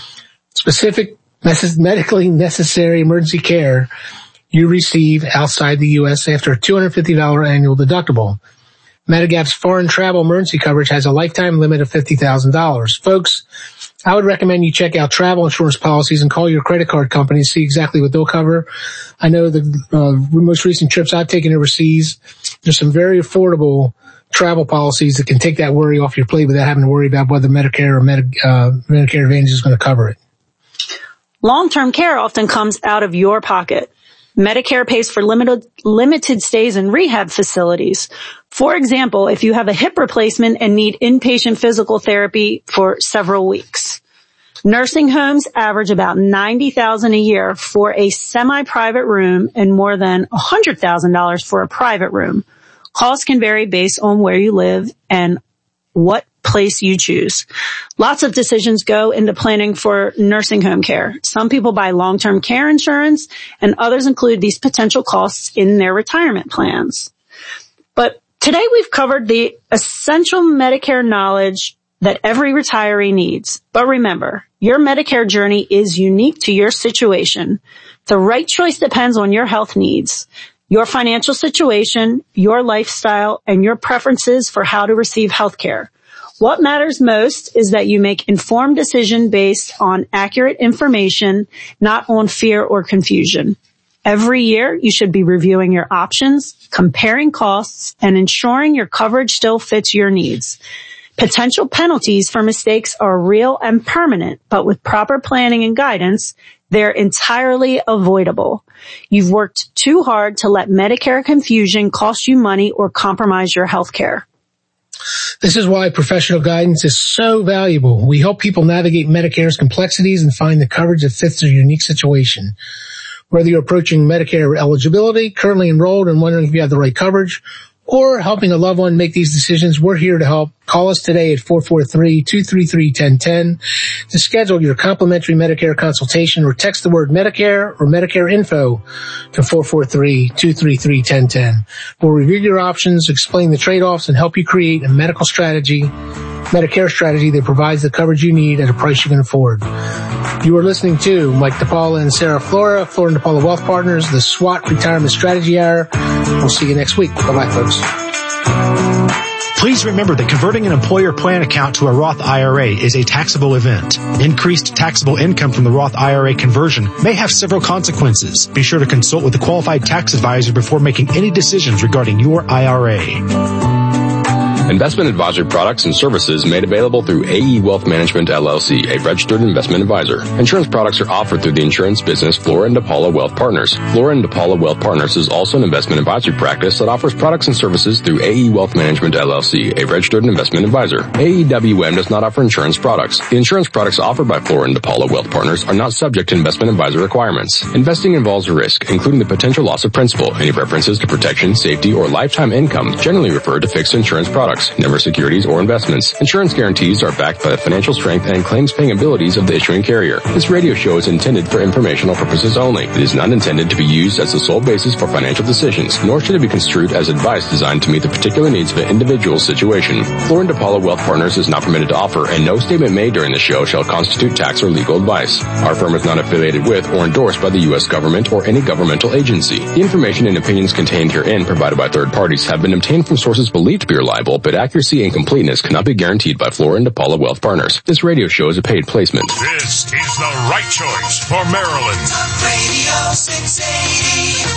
emergency care you receive outside the U.S. after a $250 annual deductible. Medigap's foreign travel emergency coverage has a lifetime limit of $50,000. Folks, I would recommend you check out travel insurance policies and call your credit card company to see exactly what they'll cover. I know the most recent trips I've taken overseas, there's some very affordable travel policies that can take that worry off your plate without having to worry about whether Medicare or Medicare Advantage is going to cover it. Long-term care often comes out of your pocket. Medicare pays for limited stays in rehab facilities. For example, if you have a hip replacement and need inpatient physical therapy for several weeks. Nursing homes average about $90,000 a year for a semi-private room and more than $100,000 for a private room. Costs can vary based on where you live and what place you choose. Lots of decisions go into planning for nursing home care. Some people buy long-term care insurance, and others include these potential costs in their retirement plans. But today we've covered the essential Medicare knowledge that every retiree needs. But remember, your Medicare journey is unique to your situation. The right choice depends on your health needs, your financial situation, your lifestyle, and your preferences for how to receive health care. What matters most is that you make informed decisions based on accurate information, not on fear or confusion. Every year, you should be reviewing your options, comparing costs, and ensuring your coverage still fits your needs. Potential penalties for mistakes are real and permanent, but with proper planning and guidance, they're entirely avoidable. You've worked too hard to let Medicare confusion cost you money or compromise your health care. This is why professional guidance is so valuable. We help people navigate Medicare's complexities and find the coverage that fits their unique situation. Whether you're approaching Medicare eligibility, currently enrolled and wondering if you have the right coverage, or helping a loved one make these decisions, we're here to help. Call us today at 443-233-1010 to schedule your complimentary Medicare consultation, or text the word Medicare or Medicare info to 443-233-1010. We'll review your options, explain the trade-offs, and help you create a Medicare strategy that provides the coverage you need at a price you can afford. You are listening to Mike DePaula and Sarah Flora, Flora and DePaula Wealth Partners, the SWAT Retirement Strategy Hour. We'll see you next week. Bye-bye, folks. Please remember that converting an employer plan account to a Roth IRA is a taxable event. Increased taxable income from the Roth IRA conversion may have several consequences. Be sure to consult with a qualified tax advisor before making any decisions regarding your IRA. Investment advisory products and services made available through AE Wealth Management, LLC, a registered investment advisor. Insurance products are offered through the insurance business Flora and DePaula Wealth Partners. Flora and DePaula Wealth Partners is also an investment advisory practice that offers products and services through AE Wealth Management, LLC, a registered investment advisor. AEWM does not offer insurance products. The insurance products offered by Flora and DePaula Wealth Partners are not subject to investment advisor requirements. Investing involves a risk, including the potential loss of principal. Any references to protection, safety, or lifetime income generally refer to fixed insurance products, never securities or investments. Insurance guarantees are backed by the financial strength and claims-paying abilities of the issuing carrier. This radio show is intended for informational purposes only. It is not intended to be used as the sole basis for financial decisions, nor should it be construed as advice designed to meet the particular needs of an individual situation. Flora and DePaula Wealth Partners is not permitted to offer, and no statement made during the show shall constitute tax or legal advice. Our firm is not affiliated with or endorsed by the U.S. government or any governmental agency. The information and opinions contained herein provided by third parties have been obtained from sources believed to be reliable, but accuracy and completeness cannot be guaranteed by Flora and DePaula Wealth Partners. This radio show is a paid placement. This is the right choice for Maryland. Radio 680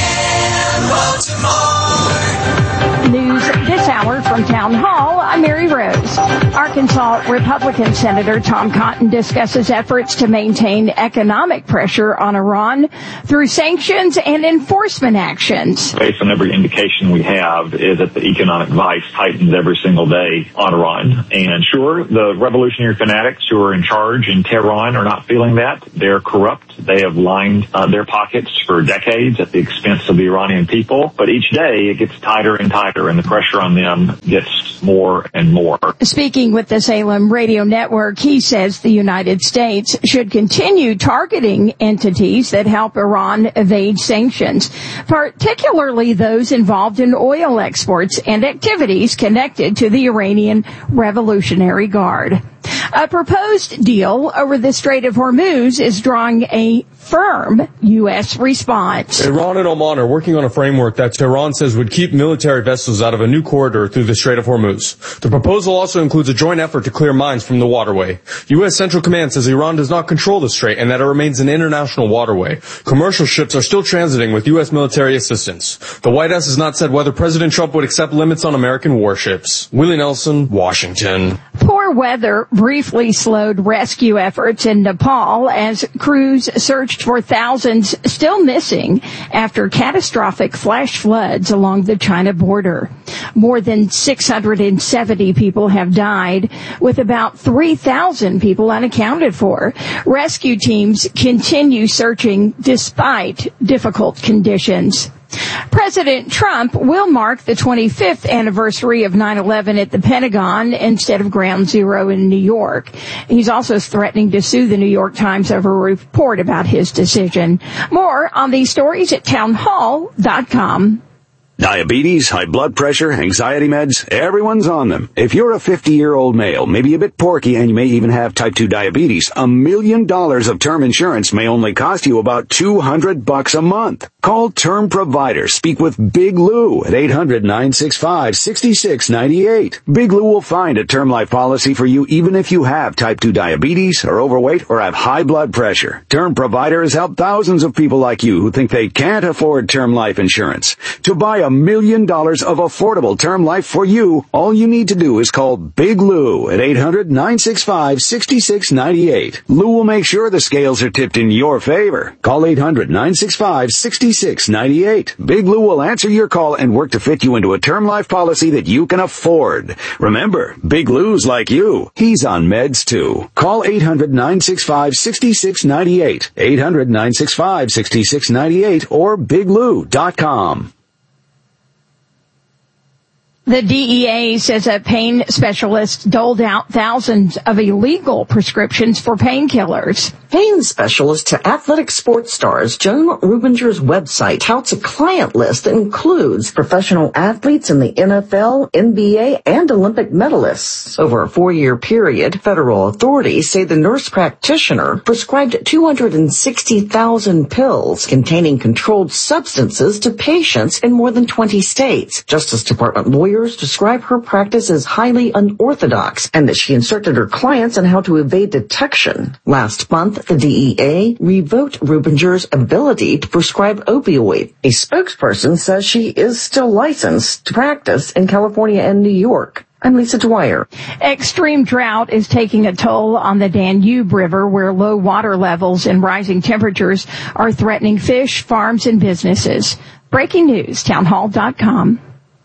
WCBM Baltimore. News this hour from Town Hall. I'm Mary Rose. Arkansas Republican Senator Tom Cotton discusses efforts to maintain economic pressure on Iran through sanctions and enforcement actions. Based on every indication we have is that the economic vice tightens every single day on Iran. And sure, the revolutionary fanatics who are in charge in Tehran are not feeling that. They're corrupt. They have lined their pockets for decades at the expense of the Iranian people. But each day it gets tighter and tighter, and the pressure on them gets more and more. Speaking with the Salem Radio Network, he says the United States should continue targeting entities that help Iran evade sanctions, particularly those involved in oil exports and activities connected to the Iranian Revolutionary Guard. A proposed deal over the Strait of Hormuz is drawing a firm U.S. response. Iran and Oman are working on a framework that Tehran says would keep military vessels out of a new corridor through the Strait of Hormuz. The proposal also includes a joint effort to clear mines from the waterway. U.S. Central Command says Iran does not control the strait and that it remains an international waterway. Commercial ships are still transiting with U.S. military assistance. The White House has not said whether President Trump would accept limits on American warships. Willie Nelson, Washington. Poor weather briefly slowed rescue efforts in Nepal as crews searched for thousands still missing after catastrophic flash floods along the China border. More than 670 people have died, with about 3,000 people unaccounted for. Rescue teams continue searching despite difficult conditions. President Trump will mark the 25th anniversary of 9/11 at the Pentagon instead of Ground Zero in New York. He's also threatening to sue the New York Times over a report about his decision. More on these stories at townhall.com. Diabetes, high blood pressure, anxiety meds, everyone's on them. If you're a 50-year-old male, maybe a bit porky, and you may even have type 2 diabetes, $1 million of term insurance may only cost you about $200 a month. Call Term Provider. Speak with Big Lou at 800-965-6698. Big Lou will find a term life policy for you even if you have type 2 diabetes, are overweight, or have high blood pressure. Term Provider has helped thousands of people like you who think they can't afford term life insurance. To buy $1 million of affordable term life for you, all you need to do is call Big Lou at 800-965-6698. Lou will make sure the scales are tipped in your favor. Call 800-965-6698. Big Lou will answer your call and work to fit you into a term life policy that you can afford. Remember, Big Lou's like you. He's on meds too. Call 800-965-6698. 800-965-6698 or biglou.com. The DEA says a pain specialist doled out thousands of illegal prescriptions for painkillers. Pain specialist to athletic sports stars Joan Rubinger's website touts a client list that includes professional athletes in the NFL, NBA, and Olympic medalists. Over a 4-year period, federal authorities say the nurse practitioner prescribed 260,000 pills containing controlled substances to patients in more than 20 states. Justice Department lawyers describe her practice as highly unorthodox and that she instructed her clients on how to evade detection. Last month, the DEA revoked Rubinger's ability to prescribe opioid. A spokesperson says she is still licensed to practice in California and New York. I'm Lisa Dwyer. Extreme drought is taking a toll on the Danube River, where low water levels and rising temperatures are threatening fish, farms, and businesses. Breaking news, townhall.com.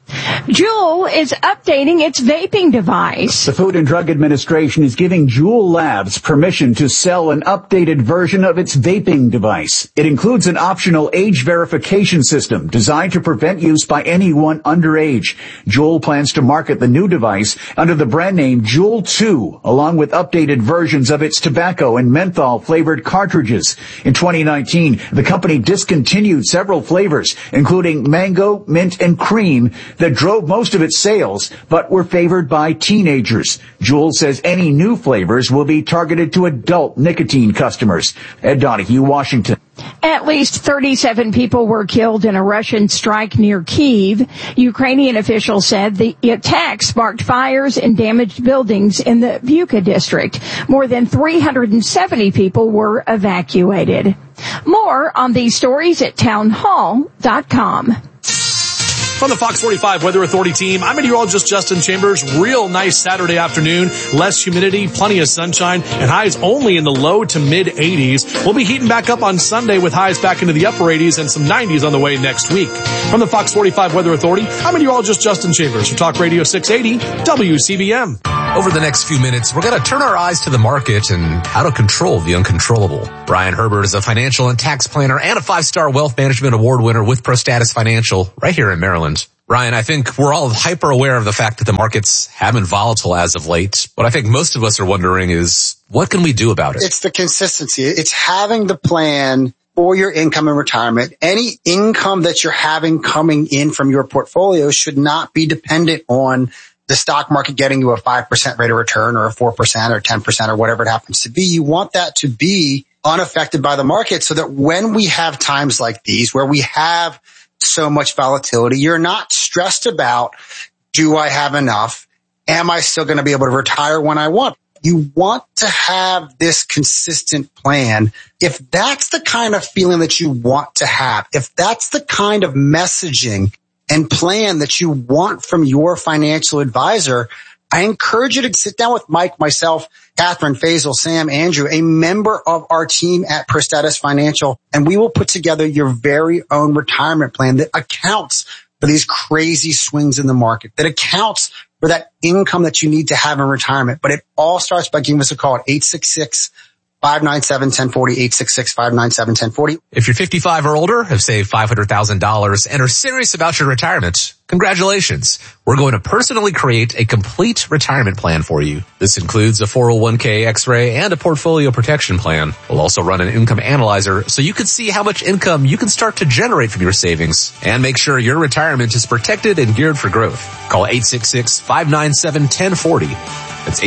Juul is updating its vaping device. The Food and Drug Administration is giving Juul Labs permission to sell an updated version of its vaping device. It includes an optional age verification system designed to prevent use by anyone underage. Juul plans to market the new device under the brand name Juul 2, along with updated versions of its tobacco and menthol flavored cartridges. In 2019, the company discontinued several flavors, including mango, mint, and cream, that drove most of its sales, but were favored by teenagers. Juul says any new flavors will be targeted to adult nicotine customers. Ed Donahue, Washington. At least 37 people were killed in a Russian strike near Kyiv. Ukrainian officials said the attack sparked fires and damaged buildings in the Bucha district. More than 370 people were evacuated. More on these stories at townhall.com. From the Fox 45 Weather Authority team, I'm meteorologist Justin Chambers. Real nice Saturday afternoon. Less humidity, plenty of sunshine, and highs only in the low to mid 80s. We'll be heating back up on Sunday with highs back into the upper 80s and some 90s on the way next week. From the Fox 45 Weather Authority, I'm meteorologist Justin Chambers for Talk Radio 680 WCBM. Over the next few minutes, we're going to turn our eyes to the market and how to control the uncontrollable. Brian Herbert is a financial and tax planner and a 5-star wealth management award winner with ProStatus Financial right here in Maryland. Ryan, I think we're all hyper aware of the fact that the markets have been volatile as of late. What I think most of us are wondering is, what can we do about it? It's the consistency. It's having the plan for your income and retirement. Any income that you're having coming in from your portfolio should not be dependent on the stock market getting you a 5% rate of return or a 4% or 10% or whatever it happens to be. You want that to be unaffected by the market so that when we have times like these where we have so much volatility, you're not stressed about, do I have enough? Am I still going to be able to retire when I want? You want to have this consistent plan. If that's the kind of feeling that you want to have, if that's the kind of messaging and plan that you want from your financial advisor, I encourage you to sit down with Mike, myself, Catherine, Faisal, Sam, Andrew, a member of our team at ProStatus Financial, and we will put together your very own retirement plan that accounts for these crazy swings in the market, that accounts for that income that you need to have in retirement. But it all starts by giving us a call at 866-597-1040, 866-597-1040. If you're 55 or older, have saved $500,000 and are serious about your retirement, congratulations. We're going to personally create a complete retirement plan for you. This includes a 401k X-ray and a portfolio protection plan. We'll also run an income analyzer so you can see how much income you can start to generate from your savings and make sure your retirement is protected and geared for growth. Call 866-597-1040. That's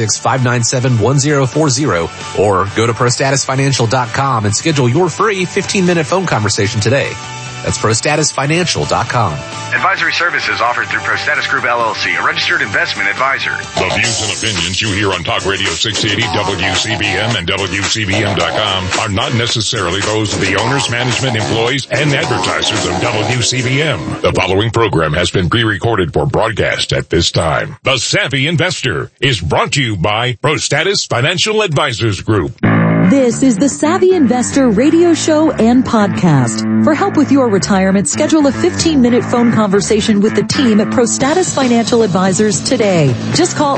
866-597-1040, or go to ProStatusFinancial.com and schedule your free 15-minute phone conversation today. That's ProStatusFinancial.com. Advisory services offered through ProStatus Group LLC, a registered investment advisor. The views and opinions you hear on Talk Radio 680 WCBM and WCBM.com are not necessarily those of the owners, management, employees, and advertisers of WCBM. The following program has been pre-recorded for broadcast at this time. The Savvy Investor is brought to you by ProStatus Financial Advisors Group. This is the Savvy Investor radio show and podcast. For help with your retirement, schedule a 15-minute phone conversation with the team at ProStatus Financial Advisors today. Just call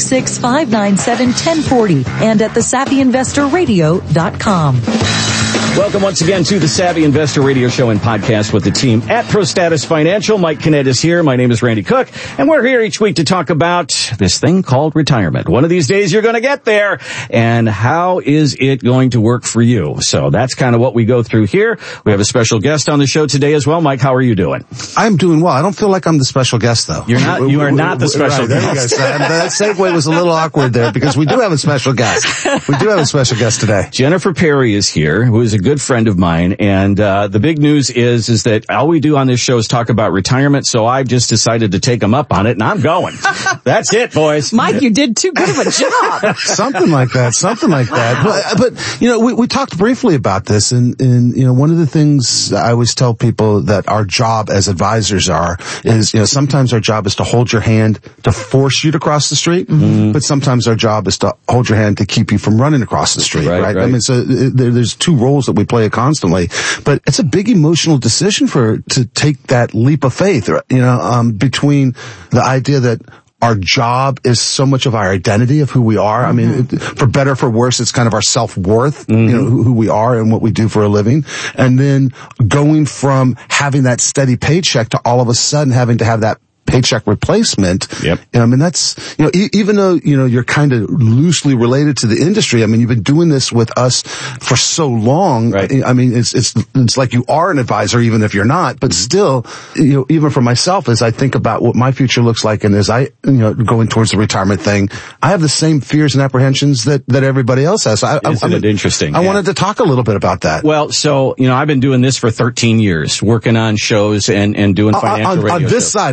866-597-1040 and at thesavvyinvestorradio.com. Welcome once again to the Savvy Investor Radio Show and Podcast with the team at ProStatus Financial. Mike Kinnett is here. My name is Randy Cook, and we're here each week to talk about this thing called retirement. One of these days you're going to get there, and how is it going to work for you? So that's kind of what we go through here. We have a special guest on the show today as well. Mike, how are you doing? I'm doing well. I don't feel like I'm the special guest, though. You're not. You are not the special guest. That segue was a little awkward there because we do have a special guest. We do have a special guest today. Jennifer Perry is here, who is a good friend of mine, and the big news is that all we do on this show is talk about retirement, so I've just decided to take them up on it, and I'm going. That's it, boys. Mike, you did too good of a job. Something like that. But you know, we talked briefly about this, and you know, one of the things I always tell people that our job as advisors is, you know, sometimes our job is to hold your hand to force you to cross the street, but sometimes our job is to hold your hand to keep you from running across the street, right? I mean, so there's two roles that we play constantly, but it's a big emotional decision to take that leap of faith, you know, between the idea that our job is so much of our identity of who we are. I mean, for better or for worse, it's kind of our self-worth, you know, who we are and what we do for a living. And then going from having that steady paycheck to all of a sudden having to have that paycheck replacement. Yep. I mean, that's, you know, even though, you know, you're kind of loosely related to the industry, I mean, you've been doing this with us for so long. Right. I mean, it's like you are an advisor, even if you're not, but still, you know, even for myself, as I think about what my future looks like and as I, you know, going towards the retirement thing, I have the same fears and apprehensions that everybody else has. Isn't it interesting? I wanted to talk a little bit about that. Well, so, you know, I've been doing this for 13 years, working on shows and doing financial radio on this shows. side, on the radio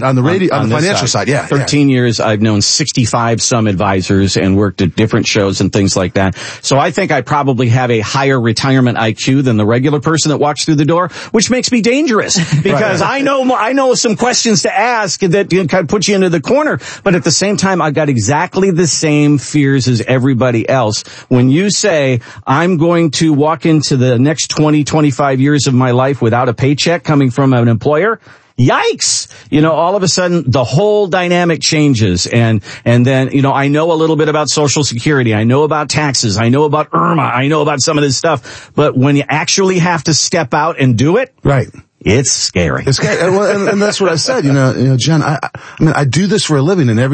on the financial side. Yeah. 13 years. I've known 65 some advisors and worked at different shows and things like that. So I think I probably have a higher retirement IQ than the regular person that walks through the door, which makes me dangerous because I know some questions to ask that kind of put you into the corner. But at the same time, I've got exactly the same fears as everybody else. When you say I'm going to walk into the next 20, 25 years of my life without a paycheck coming from an employer, yikes! All of a sudden the whole dynamic changes. And then, I know a little bit about Social Security. I know about taxes. I know about IRMA. I know about some of this stuff. But when you actually have to step out and do it. Right. It's scary. It's scary. And that's what I said, Jen, I mean, I do this for a living, and every